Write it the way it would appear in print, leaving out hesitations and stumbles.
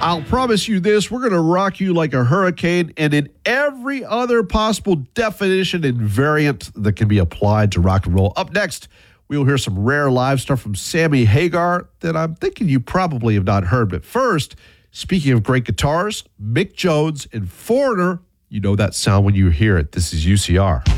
I'll promise you this, we're going to rock you like a hurricane and in every other possible definition and variant that can be applied to rock and roll. Up next, we'll hear some rare live stuff from Sammy Hagar that I'm thinking you probably have not heard. But first, speaking of great guitars, Mick Jones and Foreigner, you know that sound when you hear it. This is UCR.